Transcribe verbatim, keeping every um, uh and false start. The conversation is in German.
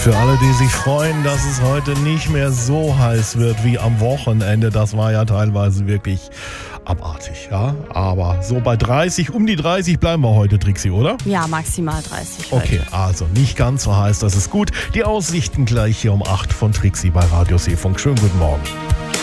Für alle, die sich freuen, dass es heute nicht mehr so heiß wird wie am Wochenende, das war ja teilweise wirklich abartig, ja. Aber so bei dreißig, um die dreißig bleiben wir heute, Trixi, oder? Ja, maximal dreißig heute. Okay, also nicht ganz so heiß, das ist gut. Die Aussichten gleich hier um acht von Trixi bei Radio Seefunk. Schönen guten Morgen.